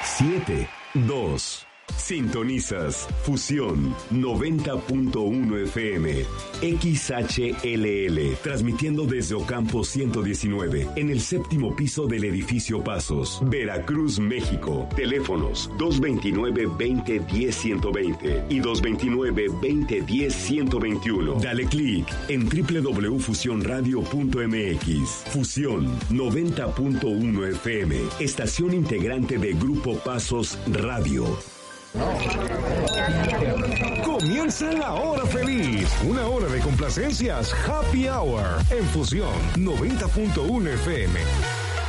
7, 2. Sintonizas Fusión 90.1 FM XHLL, transmitiendo desde Ocampo 119 en el séptimo piso del edificio Pasos, Veracruz, México. Teléfonos 229-2010-120 y 229-2010-121. Dale clic en www.fusionradio.mx. Fusión 90.1 FM, estación integrante de Grupo Pasos Radio. Comienza la hora feliz, una hora de complacencias, Happy Hour, en Fusión 90.1 FM.